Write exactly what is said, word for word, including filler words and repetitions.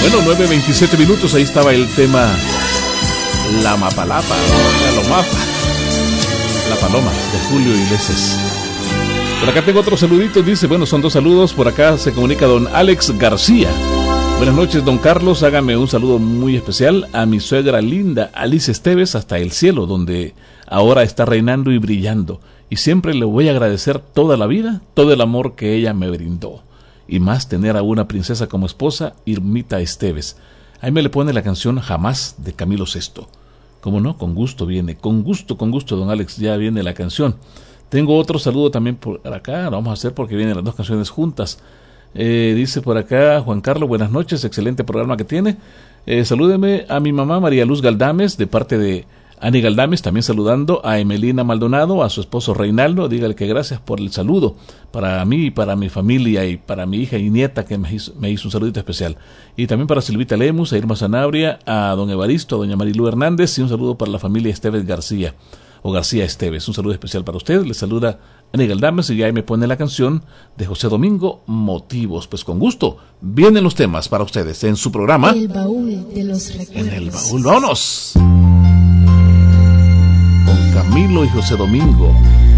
Bueno, nueve veintisiete minutos, ahí estaba el tema La Mapalapa, la Lomapa, La Paloma, de Julio Iglesias. Por acá tengo otro saludito, dice, bueno, son dos saludos, por acá se comunica don Alex García. Buenas noches, don Carlos, hágame un saludo muy especial a mi suegra linda, Alice Esteves, hasta el cielo, donde ahora está reinando y brillando, y siempre le voy a agradecer toda la vida, todo el amor que ella me brindó. Y más tener a una princesa como esposa, Irmita Esteves. Ahí me le pone la canción Jamás de Camilo Sesto. ¿Cómo no? Con gusto viene, con gusto, con gusto, don Alex, ya viene la canción. Tengo otro saludo también por acá, lo vamos a hacer porque vienen las dos canciones juntas. Eh, dice por acá Juan Carlos, buenas noches, excelente programa que tiene. Eh, salúdeme a mi mamá María Luz Galdames, de parte de Ani Galdames, también saludando a Emelina Maldonado, a su esposo Reinaldo, dígale que gracias por el saludo para mí y para mi familia y para mi hija y nieta que me hizo, me hizo un saludito especial. Y también para Silvita Lemus, a Irma Sanabria, a don Evaristo, a doña Marilú Hernández y un saludo para la familia Esteves García, o García Esteves. Un saludo especial para usted, le saluda Ani Galdames y ahí me pone la canción de José Domingo, Motivos. Pues con gusto, vienen los temas para ustedes en su programa El Baúl de los Recuerdos. En el Baúl, vámonos. Camilo y José Domingo.